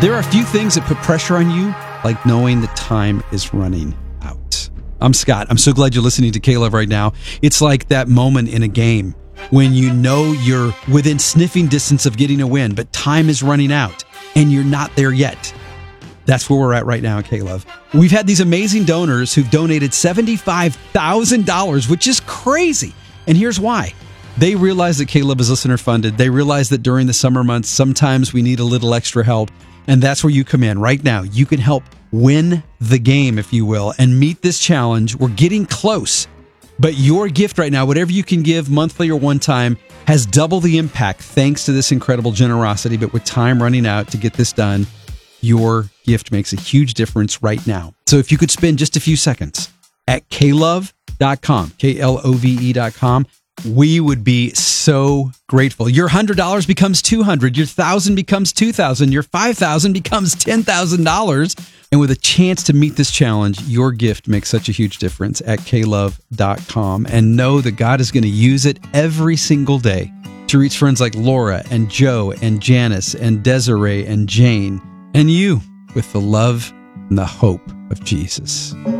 There are a few things that put pressure on you, like knowing the time is running out. I'm Scott. I'm so glad you're listening to K-Love right now. It's like that moment in a game when you know you're within sniffing distance of getting a win, but time is running out and you're not there yet. That's where we're at right now at K-Love. We've had these amazing donors who've donated $75,000, which is crazy. And here's why. They realize that K-Love is listener funded. They realize that during the summer months, sometimes we need a little extra help. And that's where you come in. Right now, you can help win the game, if you will, and meet this challenge. We're getting close. But your gift right now, whatever you can give monthly or one time, has double the impact thanks to this incredible generosity. But with time running out to get this done, your gift makes a huge difference right now. So if you could spend just a few seconds at klove.com, KLOVE.com, we would be so grateful. Your $100 becomes $200. Your $1,000 becomes $2,000. Your $5,000 becomes $10,000. And with a chance to meet this challenge, your gift makes such a huge difference at klove.com. And know that God is going to use it every single day to reach friends like Laura and Joe and Janice and Desiree and Jane and you with the love and the hope of Jesus.